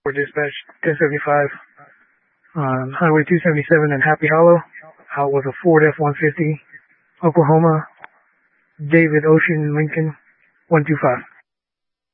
For dispatch 1075, Highway 277 in Happy Hollow. Out was a Ford F-150, Oklahoma, David Ocean Lincoln 125.